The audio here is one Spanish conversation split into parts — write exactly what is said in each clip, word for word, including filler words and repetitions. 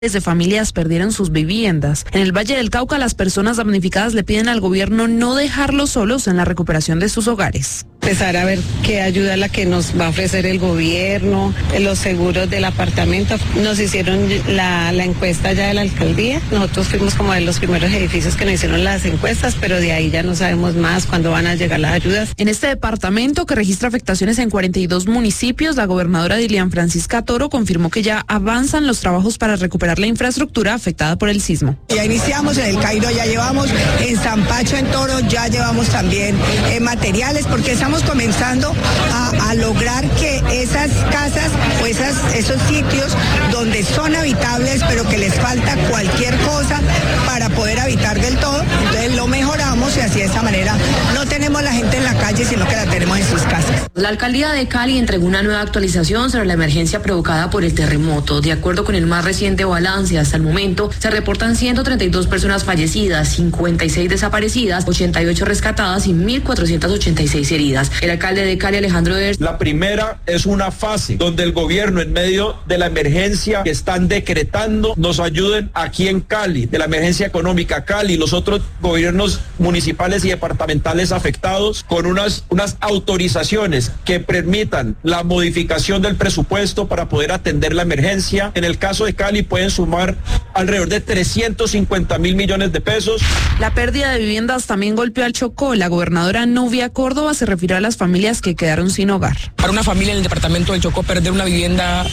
de familias perdieron sus viviendas. En el Valle del Cauca, las personas damnificadas le piden al gobierno no dejarlos solos en la recuperación de sus hogares. Empezar a ver qué ayuda la que nos va a ofrecer el gobierno, los seguros del apartamento. Nos hicieron la, la encuesta ya de la alcaldía. Nosotros fuimos como de los primeros edificios que nos hicieron las encuestas, pero de ahí ya no sabemos más cuándo van a llegar las ayudas. En este departamento, que registra afectaciones en cuarenta y dos municipios, la gobernadora Dilian Francisca Toro confirmó que ya avanzan los trabajos para recuperar la infraestructura afectada por el sismo. Ya iniciamos en el Cairo, ya llevamos en San Pacho, en Toro, ya llevamos también eh, materiales, porque estamos comenzando a, a lograr que esas casas o esas, esos sitios donde son habitables, pero que les falta cualquier cosa para poder habitar del todo, entonces lo mejoramos y así de esta manera no tenemos la gente en la calle, sino que la tenemos en sus casas. La alcaldía de Cali entregó una nueva actualización sobre la emergencia provocada por el terremoto. De acuerdo con el más reciente balance, hasta el momento se reportan ciento treinta y dos personas fallecidas, cincuenta y seis desaparecidas, ochenta y ocho rescatadas y mil cuatrocientas ochenta y seis heridas. El alcalde de Cali, Alejandro Eder. La primera es una fase donde el gobierno, en medio de la emergencia que están decretando, nos ayuden aquí en Cali, de la emergencia económica. Cali y los otros gobiernos municipales y departamentales afectados, con unas, unas autorizaciones que permitan la modificación del presupuesto para poder atender la emergencia. En el caso de Cali pueden sumar alrededor de trescientos cincuenta mil millones de pesos. La pérdida de viviendas también golpeó al Chocó. La gobernadora Nubia Córdoba se refirió a las familias que quedaron sin hogar. Para una familia en el departamento del Chocó, perder una vivienda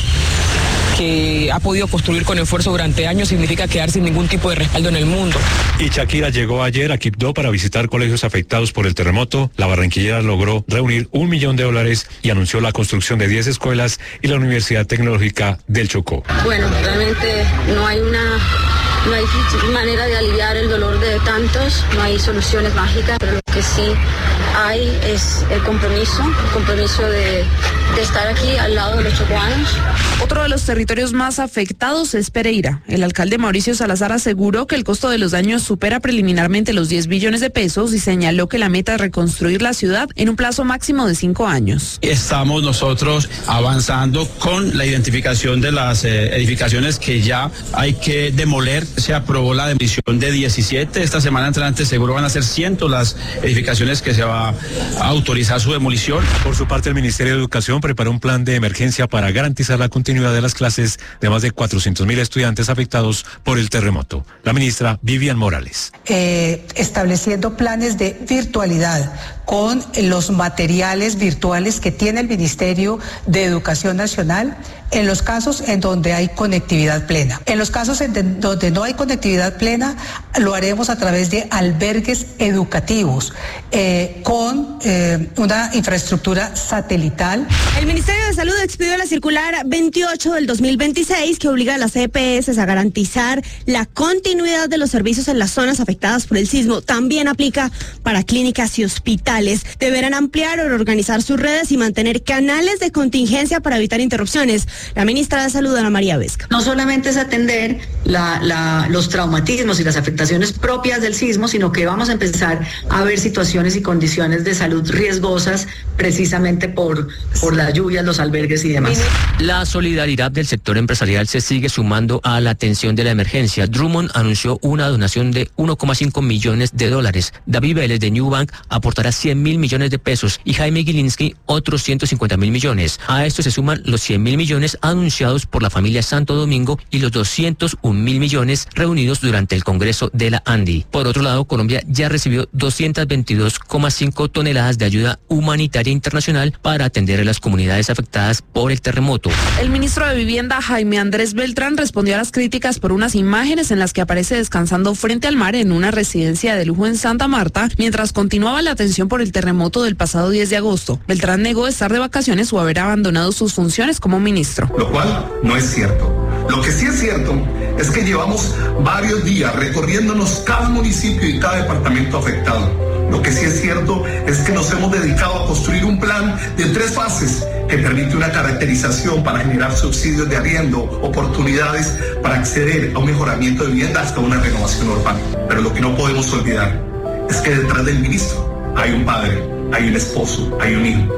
que ha podido construir con esfuerzo durante años significa quedar sin ningún tipo de respaldo en el mundo. Y Shakira llegó ayer a Quibdó para visitar colegios afectados por el terremoto. La barranquillera logró reunir un millón de dólares y anunció la construcción de diez escuelas y la Universidad Tecnológica del Chocó. Bueno, realmente no hay una... No hay manera de aliviar el dolor de tantos, no hay soluciones mágicas, pero lo que sí hay es el compromiso, el compromiso de, de estar aquí al lado de los chocuanos. Otro de los territorios más afectados es Pereira. El alcalde Mauricio Salazar aseguró que el costo de los daños supera preliminarmente los diez billones de pesos y señaló que la meta es reconstruir la ciudad en un plazo máximo de cinco años. Estamos nosotros avanzando con la identificación de las eh, edificaciones que ya hay que demoler. Se aprobó la demolición de diecisiete, esta semana entrante seguro van a ser ciento las edificaciones que se va a autorizar su demolición. Por su parte, el Ministerio de Educación preparó un plan de emergencia para garantizar la continuidad de las clases de más de cuatrocientos mil estudiantes afectados por el terremoto. La ministra Vivian Morales. Eh, estableciendo planes de virtualidad con los materiales virtuales que tiene el Ministerio de Educación Nacional en los casos en donde hay conectividad plena. En los casos en de, donde no hay conectividad plena, lo haremos a través de albergues educativos eh, con eh, una infraestructura satelital. El Ministerio de Salud expidió la circular veintiocho del dos mil veintiséis que obliga a las E P S a garantizar la continuidad de los servicios en las zonas afectadas por el sismo. También aplica para clínicas y hospitales. Deberán ampliar o reorganizar sus redes y mantener canales de contingencia para evitar interrupciones. La ministra de Salud, Ana María Vesca. No solamente es atender la, la, los traumatismos y las afectaciones propias del sismo, sino que vamos a empezar a ver situaciones y condiciones de salud riesgosas precisamente por, por las lluvias, los albergues y demás. La solidaridad del sector empresarial se sigue sumando a la atención de la emergencia. Drummond anunció una donación de uno coma cinco millones de dólares. David Vélez de New Bank aportará cien mil millones de pesos y Jaime Gilinski otros ciento cincuenta mil millones. A esto se suman los cien mil millones anunciados por la familia Santo Domingo y los doscientos un mil millones reunidos durante el Congreso de la ANDI. Por otro lado, Colombia ya recibió doscientos veintidós coma cinco toneladas de ayuda humanitaria internacional para atender a las comunidades afectadas por el terremoto. El ministro de Vivienda, Jaime Andrés Beltrán, respondió a las críticas por unas imágenes en las que aparece descansando frente al mar en una residencia de lujo en Santa Marta, mientras continuaba la atención por el terremoto del pasado diez de agosto. Beltrán negó estar de vacaciones o haber abandonado sus funciones como ministro. Lo cual no es cierto. Lo que sí es cierto es que llevamos varios días recorriéndonos cada municipio y cada departamento afectado. Lo que sí es cierto es que nos hemos dedicado a construir un plan de tres fases que permite una caracterización para generar subsidios de arriendo, oportunidades para acceder a un mejoramiento de vivienda hasta una renovación urbana. Pero lo que no podemos olvidar es que detrás del ministro hay un padre, hay un esposo, hay un hijo.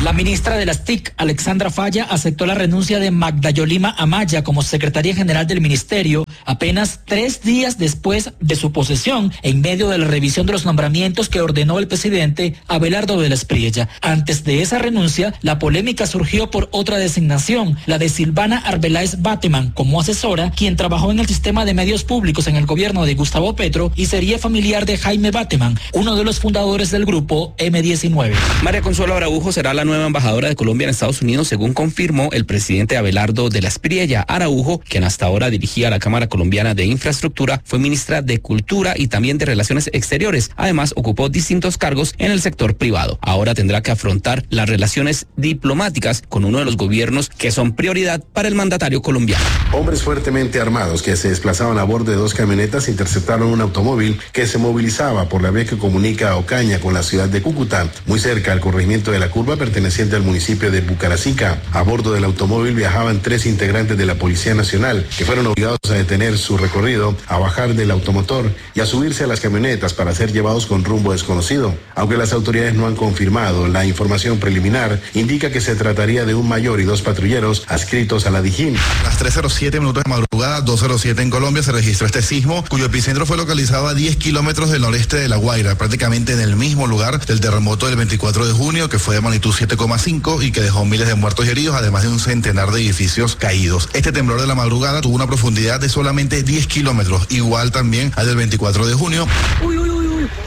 La ministra de las T I C, Alexandra Falla, aceptó la renuncia de Magda Yolima Amaya como secretaria general del ministerio apenas tres días después de su posesión, en medio de la revisión de los nombramientos que ordenó el presidente Abelardo de la Espriella. Antes de esa renuncia, la polémica surgió por otra designación, la de Silvana Arbeláez Bateman como asesora, quien trabajó en el sistema de medios públicos en el gobierno de Gustavo Petro y sería familiar de Jaime Bateman, uno de los fundadores del grupo eme diecinueve. María Consuelo Araujo será la nueva embajadora de Colombia en Estados Unidos, según confirmó el presidente Abelardo de la Espriella. Araujo, quien hasta ahora dirigía la Cámara Colombiana de Infraestructura, fue ministra de Cultura y también de Relaciones Exteriores. Además, ocupó distintos cargos en el sector privado. Ahora tendrá que afrontar las relaciones diplomáticas con uno de los gobiernos que son prioridad para el mandatario colombiano. Hombres fuertemente armados que se desplazaban a bordo de dos camionetas interceptaron un automóvil que se movilizaba por la vía que comunica a Ocaña con la ciudad de Cúcuta, muy cerca al corregimiento de La Curva perteneciente al municipio de Bucaracica. A bordo del automóvil viajaban tres integrantes de la Policía Nacional que fueron obligados a detener su recorrido, a bajar del automotor y a subirse a las camionetas para ser llevados con rumbo desconocido. Aunque las autoridades no han confirmado, la información preliminar indica que se trataría de un mayor y dos patrulleros adscritos a la Dijín. A las tres cero siete minutos de madrugada, dos cero siete en Colombia, se registró este sismo, cuyo epicentro fue localizado a diez kilómetros del noreste de La Guaira, prácticamente en el mismo lugar del terremoto del veinticuatro de junio, que fue de magnitud siete coma cinco y que dejó miles de muertos y heridos, además de un centenar de edificios caídos. Este temblor de la madrugada tuvo una profundidad de solamente diez kilómetros, igual también al del veinticuatro de junio. Uy, uy, uy, uy.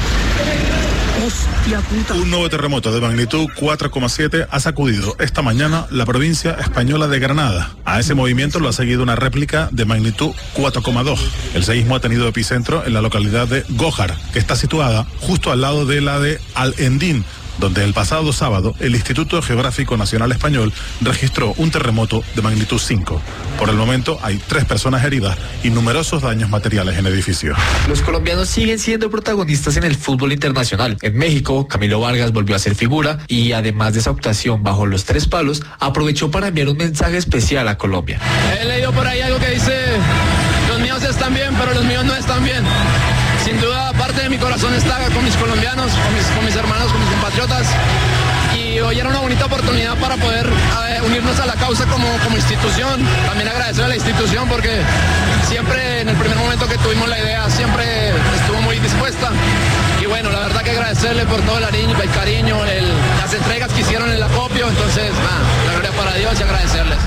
Hostia puta. Un nuevo terremoto de magnitud cuatro coma siete ha sacudido esta mañana la provincia española de Granada. A ese movimiento lo ha seguido una réplica de magnitud cuatro coma dos. El seísmo ha tenido epicentro en la localidad de Gójar, que está situada justo al lado de la de Al-Endín, donde el pasado sábado el Instituto Geográfico Nacional Español registró un terremoto de magnitud cinco. Por el momento hay tres personas heridas y numerosos daños materiales en edificios. Los colombianos siguen siendo protagonistas en el fútbol internacional. En México, Camilo Vargas volvió a ser figura y además de esa actuación bajo los tres palos, aprovechó para enviar un mensaje especial a Colombia. He leído por ahí algo que dice: los míos están bien, pero los míos no están bien. Sin duda, parte de mi corazón está con mis colombianos, con mis, con mis hermanos, con mis compatriotas. Y hoy era una bonita oportunidad para poder eh, unirnos a la causa como, como institución. También agradecer a la institución porque siempre, en el primer momento que tuvimos la idea, siempre estuvo muy dispuesta. Y bueno, la verdad que agradecerle por todo el cariño, el cariño el, las entregas que hicieron en el acopio. Entonces, nada, la gloria para Dios y agradecerles.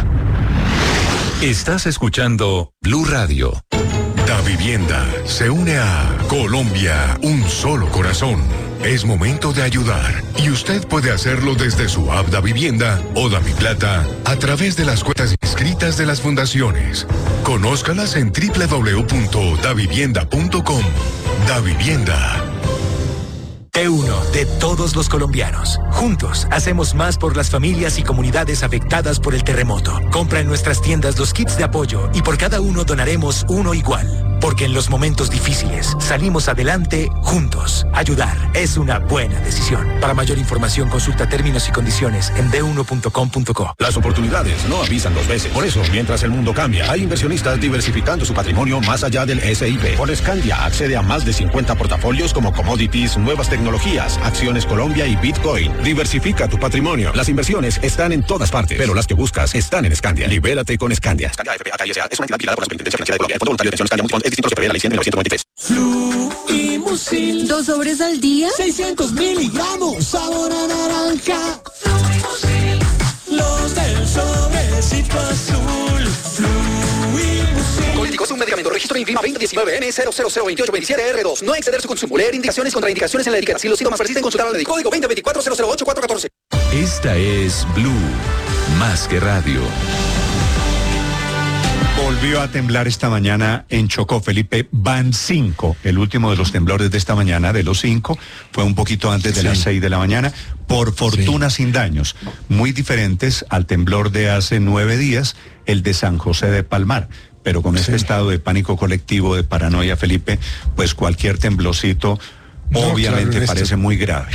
Estás escuchando Blue Radio. Da Vivienda se une a Colombia, un solo corazón. Es momento de ayudar y usted puede hacerlo desde su app Da Vivienda o Da Mi Plata a través de las cuentas inscritas de las fundaciones. Conózcalas en doble u doble u doble u punto da vivienda punto com. Da Vivienda. T uno de todos los colombianos. Juntos hacemos más por las familias y comunidades afectadas por el terremoto. Compra en nuestras tiendas los kits de apoyo y por cada uno donaremos uno igual. Porque en los momentos difíciles salimos adelante juntos. Ayudar es una buena decisión. Para mayor información consulta términos y condiciones en d uno punto com punto co. Las oportunidades no avisan dos veces. Por eso, mientras el mundo cambia, hay inversionistas diversificando su patrimonio más allá del S I P. Con Scandia accede a más de cincuenta portafolios como commodities, nuevas tecnologías, acciones Colombia y Bitcoin. Diversifica tu patrimonio. Las inversiones están en todas partes, pero las que buscas están en Scandia. Libérate con Scandia. Scandia F P A K I S A es una entidad vigilada por la Superintendencia Financiera de Colombia. El Fondo Voluntario de Pensiones Scandia Multicom es distinto a lo que prevé la ley cien de mil novecientos noventa y tres. Fluimusil. ¿Dos sobres al día? seiscientos miligramos. Sabor a naranja. Fluimusil. Los del sobrecito azul. Fluimusil. Colítico es un medicamento. Registro INVIMA veinte diecinueve N cero cero cero veintiocho veintisiete R dos. No exceder su consumo. Leer indicaciones y contraindicaciones en la etiqueta. Si los síntomas persisten, consultar al médico. Código veinte veinticuatro cero cero ocho cuatro catorce. Esta es Blue, más que radio. Volvió a temblar esta mañana en Chocó, Felipe. Van cinco. El último de los temblores de esta mañana, de los cinco, fue un poquito antes de sí. las seis de la mañana. Por fortuna, sí. sin daños. Muy diferentes al temblor de hace nueve días, el de San José de Palmar. Pero con sí. este estado de pánico colectivo, de paranoia, Felipe, pues cualquier temblorcito no, obviamente claro, parece muy grave.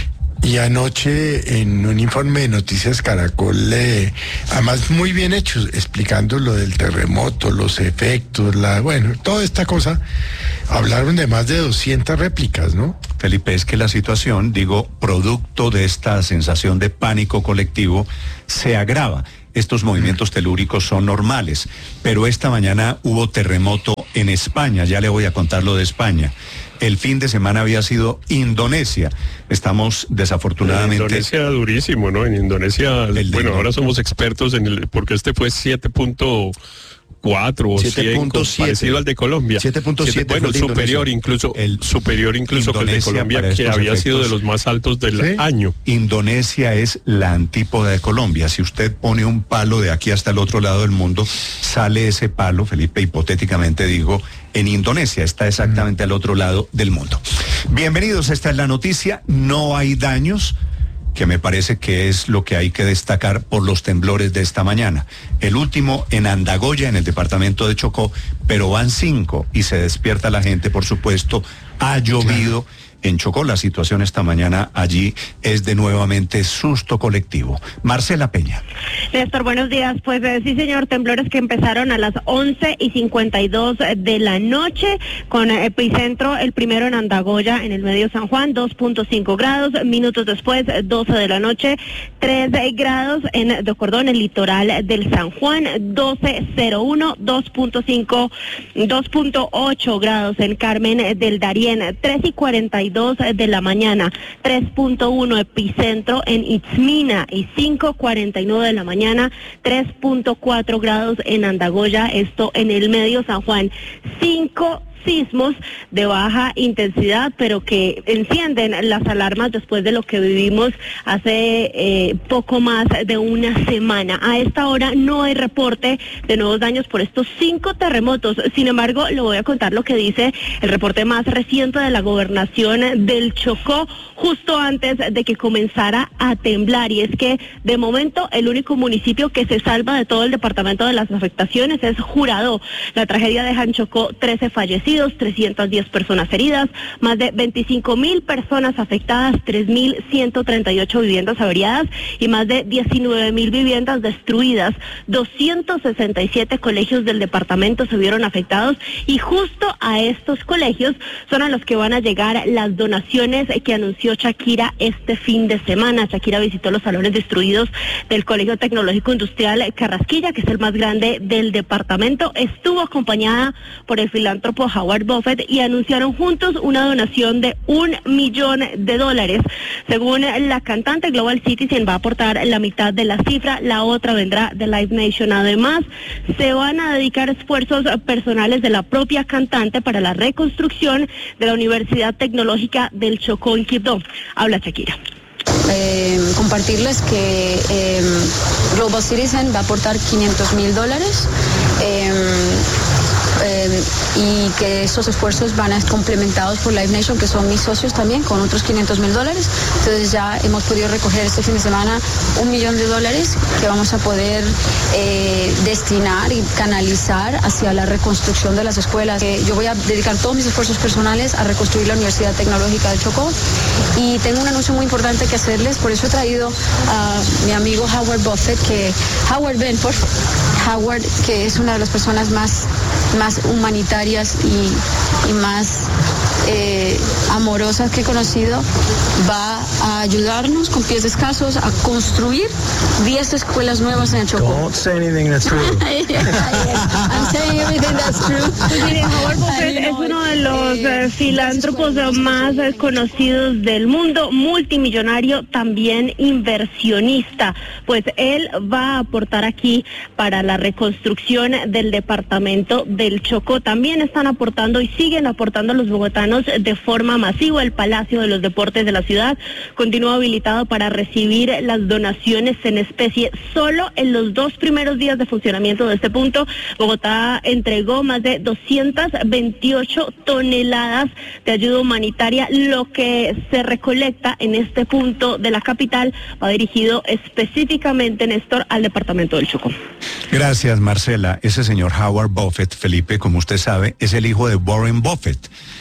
Y anoche en un informe de Noticias Caracol, eh, además muy bien hecho, explicando lo del terremoto, los efectos, la, bueno, toda esta cosa, hablaron de más de doscientas réplicas, ¿no? Felipe, es que la situación, digo, producto de esta sensación de pánico colectivo, se agrava. Estos movimientos telúricos son normales, pero esta mañana hubo terremoto en España, ya le voy a contar lo de España. El fin de semana había sido Indonesia. Estamos desafortunadamente... En Indonesia durísimo, ¿no? En Indonesia, el bueno, ahora somos expertos en el... porque este fue siete punto cuatro o cien, parecido al de Colombia. siete punto siete. Bueno, superior incluso, el superior incluso que el de Colombia, que había efectos, sido de los más altos del ¿sí? año. Indonesia es la antípoda de Colombia. Si usted pone un palo de aquí hasta el otro lado del mundo, sale ese palo, Felipe, hipotéticamente digo, en Indonesia, está exactamente mm. al otro lado del mundo. Bienvenidos, esta es la noticia, no hay daños, que me parece que es lo que hay que destacar por los temblores de esta mañana. El último en Andagoya, en el departamento de Chocó, pero van cinco y se despierta la gente, por supuesto, ha llovido. Claro. En Chocó la situación esta mañana allí es de nuevamente susto colectivo. Marcela Peña. Néstor, buenos días. Pues eh, sí, señor, temblores que empezaron a las once y cincuenta y dos de la noche, con epicentro el primero en Andagoya, en el medio San Juan, dos punto cinco grados. Minutos después, doce de la noche, tres grados en de acuerdo en el litoral del San Juan, doce cero uno, dos punto cinco, dos punto ocho grados en Carmen del Darién, tres y cuarenta y dos de la mañana, tres punto uno epicentro en Itzmina y cinco cuarenta y nueve de la mañana, tres punto cuatro grados en Andagoya, esto en el medio San Juan, cinco sismos de baja intensidad, pero que encienden las alarmas después de lo que vivimos hace eh, poco más de una semana. A esta hora no hay reporte de nuevos daños por estos cinco terremotos. Sin embargo, le voy a contar lo que dice el reporte más reciente de la gobernación del Chocó, justo antes de que comenzara a temblar, y es que de momento el único municipio que se salva de todo el departamento de las afectaciones es Jurado. La tragedia deja en Chocó trece fallecidos, trescientas diez personas heridas, más de veinticinco mil personas afectadas, tres mil ciento treinta y ocho viviendas averiadas y más de diecinueve mil viviendas destruidas. doscientos sesenta y siete colegios del departamento se vieron afectados, y justo a estos colegios son a los que van a llegar las donaciones que anunció Shakira este fin de semana. Shakira visitó los salones destruidos del Colegio Tecnológico Industrial Carrasquilla, que es el más grande del departamento. Estuvo acompañada por el filántropo Howard Buffett y anunciaron juntos una donación de un millón de dólares. Según la cantante, Global Citizen va a aportar la mitad de la cifra, la otra vendrá de Live Nation. Además, se van a dedicar esfuerzos personales de la propia cantante para la reconstrucción de la Universidad Tecnológica del Chocó en Quibdó. Habla Shakira. Eh, compartirles que eh, Global Citizen va a aportar quinientos mil dólares. Eh, Eh, y que esos esfuerzos van a ser complementados por Live Nation, que son mis socios también, con otros quinientos mil dólares. Entonces ya hemos podido recoger este fin de semana un millón de dólares que vamos a poder eh, destinar y canalizar hacia la reconstrucción de las escuelas. Eh, yo voy a dedicar todos mis esfuerzos personales a reconstruir la Universidad Tecnológica del Chocó, y tengo un anuncio muy importante que hacerles, por eso he traído a mi amigo Howard Buffett, que Howard, ven por Howard, que es una de las personas más más humanitarias y, y más eh, amorosas que he conocido, va a ayudarnos con pies escasos a construir diez escuelas nuevas en el Chocó. Don't say anything that's true. I'm saying everything that's true. Pues mire, Howard Buffett es uno de los eh, filántropos más eh, conocidos del mundo, multimillonario, también inversionista. Pues él va a aportar aquí para la reconstrucción del departamento del Chocó. También están aportando y siguen aportando los bogotanos de forma masiva. El Palacio de los Deportes de la ciudad continúa habilitado para recibir las donaciones en especie. Solo en los dos primeros días de funcionamiento de este punto, Bogotá entregó más de doscientas veintiocho toneladas de ayuda humanitaria. Lo que se recolecta en este punto de la capital va dirigido específicamente, Néstor, al departamento del Chocó. Gracias, Marcela. Ese señor Howard Buffett, Felipe, como usted sabe, es el hijo de Warren Buffett, que es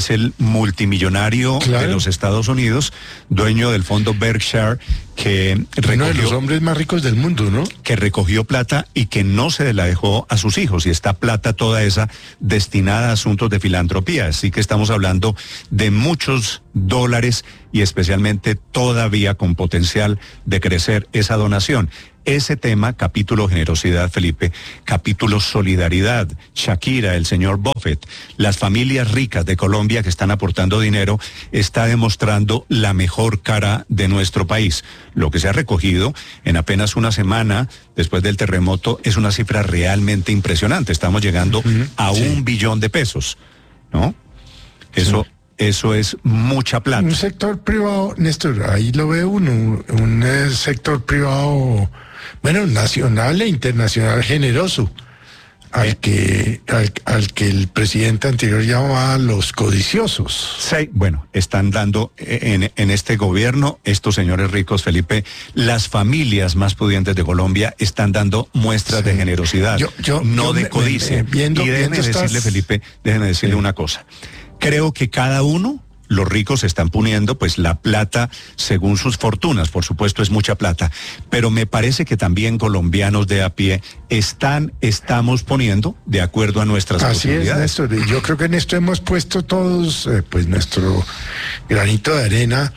es el multimillonario claro. de los Estados Unidos, dueño del fondo Berkshire, que recogió, uno de los hombres más ricos del mundo, ¿no? Que recogió plata y que no se la dejó a sus hijos, y está plata toda esa destinada a asuntos de filantropía. Así que estamos hablando de muchos dólares y especialmente todavía con potencial de crecer esa donación. Ese tema, capítulo generosidad, Felipe, capítulo solidaridad, Shakira, el señor Buffett, las familias ricas de Colombia que están aportando dinero, está demostrando la mejor cara de nuestro país. Lo que se ha recogido en apenas una semana después del terremoto es una cifra realmente impresionante. Estamos llegando uh-huh. a sí. un billón de pesos, ¿no? Eso... Sí. Eso es mucha plata. Un sector privado, Néstor, ahí lo ve uno, un, un eh, sector privado, bueno, nacional e internacional generoso, al eh. que al, al que el presidente anterior llamaba los codiciosos. Sí, bueno, están dando en, en este gobierno, estos señores ricos, Felipe, las familias más pudientes de Colombia están dando muestras sí. de generosidad, yo, yo, no yo de me, codicia. Me, me, viendo, y déjeme decirle, estás... Felipe, déjeme decirle sí. una cosa. Creo que cada uno, los ricos están poniendo pues la plata según sus fortunas, por supuesto es mucha plata, pero me parece que también colombianos de a pie están, estamos poniendo de acuerdo a nuestras Así posibilidades. Así es, Néstor, y yo creo que en esto hemos puesto todos eh, pues nuestro granito de arena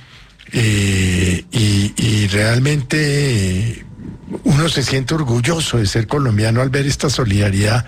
eh, y, y realmente... Eh, uno se siente orgulloso de ser colombiano al ver esta solidaridad,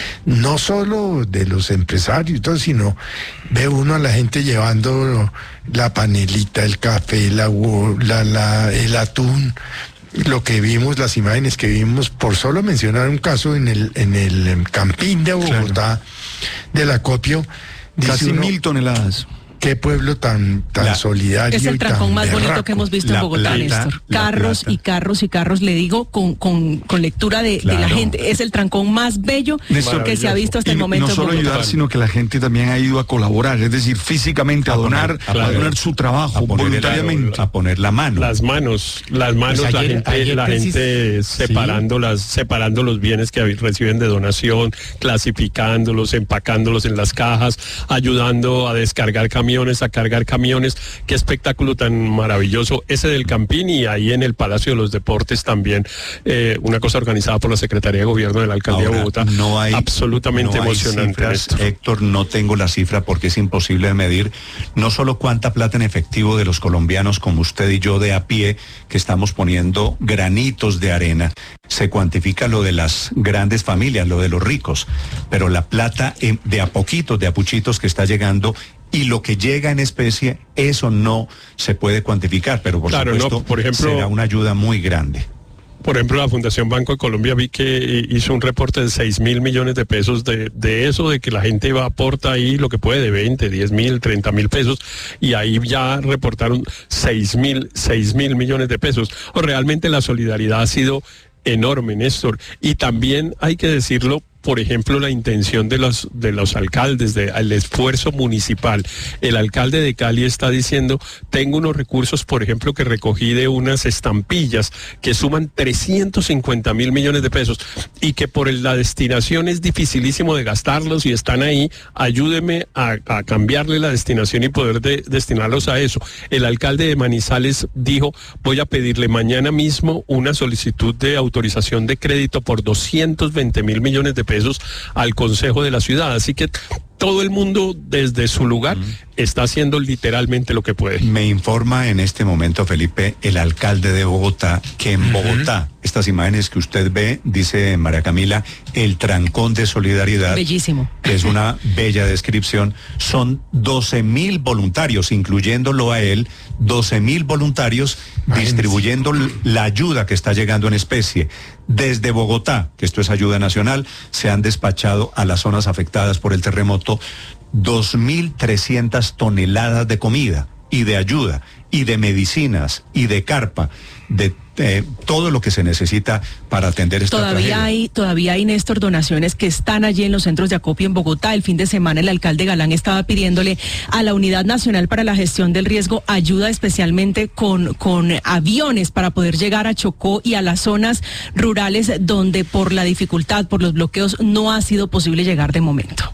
no solo de los empresarios y todo, sino ve uno a la gente llevando la panelita, el café, la, la, la, el atún, lo que vimos, las imágenes que vimos, por solo mencionar un caso en el, en el Campín de Bogotá, claro. del acopio. Casi uno, mil toneladas. Qué pueblo tan, tan la, solidario. Es el trancón más berraco. bonito que hemos visto la en Bogotá, plata, Néstor. Carros plata. y carros y carros, le digo, con, con, con lectura de, claro. de la gente. Es el trancón más bello Néstor, que se ha visto hasta y el momento. No solo en ayudar, sino que la gente también ha ido a colaborar, es decir, físicamente a, a donar, poner, a, a donar su trabajo, a voluntariamente. A poner la mano. Las manos, las manos, pues ayer, la gente, ayer la gente separando, sí. las, separando los bienes que reciben de donación, clasificándolos, empacándolos en las cajas, ayudando a descargar camiones, a cargar camiones. Qué espectáculo tan maravilloso ese del Campín, y ahí en el Palacio de los Deportes también eh, una cosa organizada por la Secretaría de Gobierno de la Alcaldía Ahora, de Bogotá, no hay, absolutamente no hay emocionante. Cifras, Héctor, no tengo la cifra porque es imposible de medir, no solo cuánta plata en efectivo de los colombianos como usted y yo de a pie, que estamos poniendo granitos de arena, se cuantifica lo de las grandes familias, lo de los ricos, pero la plata eh, de a poquitos, de a puchitos que está llegando, y lo que llega en especie, eso no se puede cuantificar, pero por claro, supuesto no, por ejemplo, será una ayuda muy grande. Por ejemplo, la Fundación Banco de Colombia vi que hizo un reporte de seis mil millones de pesos de, de eso, de que la gente va aporta ahí lo que puede de veinte, diez mil, treinta mil pesos, y ahí ya reportaron seis mil, seis mil millones de pesos. O realmente la solidaridad ha sido enorme, Néstor, y también hay que decirlo, por ejemplo, la intención de los de los alcaldes, de, el esfuerzo municipal. El alcalde de Cali está diciendo, tengo unos recursos, por ejemplo, que recogí de unas estampillas que suman trescientos cincuenta mil millones de pesos, y que por la destinación es dificilísimo de gastarlos y están ahí, ayúdeme a, a cambiarle la destinación y poder de, destinarlos a eso. El alcalde de Manizales dijo, voy a pedirle mañana mismo una solicitud de autorización de crédito por doscientos veinte mil millones de pesos al Consejo de la Ciudad, así que todo el mundo desde su lugar uh-huh. está haciendo literalmente lo que puede. Me informa en este momento, Felipe, el alcalde de Bogotá, que en uh-huh. Bogotá, estas imágenes que usted ve, dice María Camila, el trancón de solidaridad. Bellísimo. Que es una bella descripción. Son doce mil voluntarios, incluyéndolo a él, doce mil voluntarios Imagínense. distribuyendo la ayuda que está llegando en especie. Desde Bogotá, que esto es ayuda nacional, se han despachado a las zonas afectadas por el terremoto dos mil trescientas toneladas de comida y de ayuda y de medicinas y de carpa, de eh, todo lo que se necesita para atender esta todavía tragedia. Hay, todavía hay, Néstor, donaciones que están allí en los centros de acopio en Bogotá. El fin de semana el alcalde Galán estaba pidiéndole a la Unidad Nacional para la Gestión del Riesgo ayuda especialmente con, con aviones para poder llegar a Chocó y a las zonas rurales donde por la dificultad, por los bloqueos, no ha sido posible llegar de momento.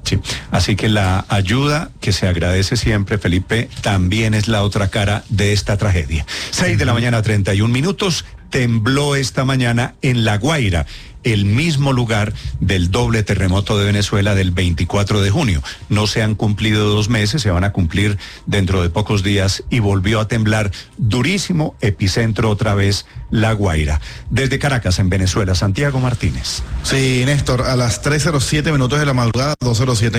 Sí, así que la ayuda que se agradece siempre, Felipe, también es la otra cara de esta tragedia. Seis de la mañana, treinta y un minutos, tembló esta mañana en La Guaira, el mismo lugar del doble terremoto de Venezuela del veinticuatro de junio. No se han cumplido dos meses, se van a cumplir dentro de pocos días y volvió a temblar durísimo, epicentro otra vez La Guaira. Desde Caracas, en Venezuela, Santiago Martínez. Sí, Néstor, a las tres cero siete minutos de la madrugada, dos cero siete